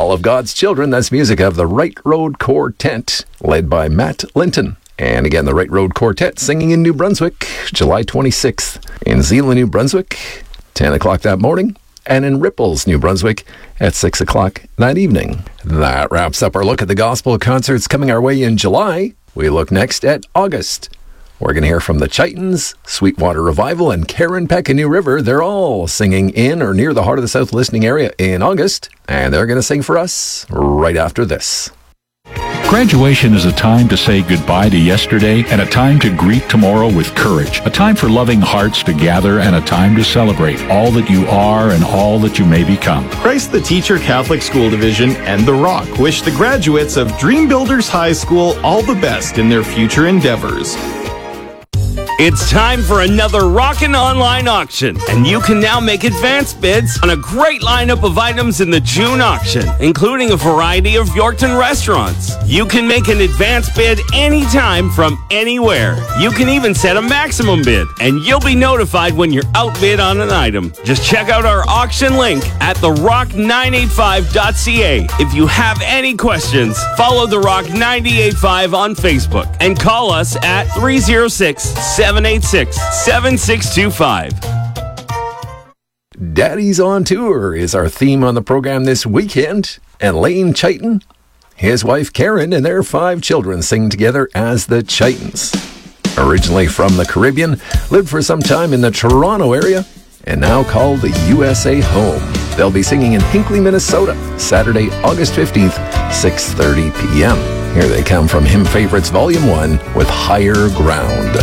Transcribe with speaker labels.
Speaker 1: All of God's Children, that's music of the Right Road Quartet, led by Matt Linton. And again, the Right Road Quartet singing in New Brunswick, July 26th. In Zeeland, New Brunswick, 10 o'clock that morning. And in Ripples, New Brunswick, at 6 o'clock that evening. That wraps up our look at the gospel concerts coming our way in July. We look next at August. We're going to hear from the Chitons, Sweetwater Revival, and Karen Peck in New River. They're all singing in or near the Heart of the South listening area in August. And they're going to sing for us right after this.
Speaker 2: Graduation is a time to say goodbye to yesterday and a time to greet tomorrow with courage. A time for loving hearts to gather and a time to celebrate all that you are and all that you may become.
Speaker 3: Christ the Teacher Catholic School Division and The Rock wish the graduates of Dream Builders High School all the best in their future endeavors.
Speaker 4: It's time for another Rockin' Online auction, and you can now make advance bids on a great lineup of items in the June auction, including a variety of Yorkton restaurants. You can make an advance bid anytime from anywhere. You can even set a maximum bid, and you'll be notified when you're outbid on an item. Just check out our auction link at therock985.ca. If you have any questions, follow The Rock 985 on Facebook and call us at 306-786-7625.
Speaker 1: Daddy's on Tour is our theme on the program this weekend. And Lane Chiton, his wife Karen, and their 5 children sing together as the Chitons. Originally from the Caribbean, lived for some time in the Toronto area, and now called the USA home. They'll be singing in Hinckley, Minnesota, Saturday, August 15th, 6:30 p.m. Here they come from Hymn Favorites Volume 1 with Higher Ground.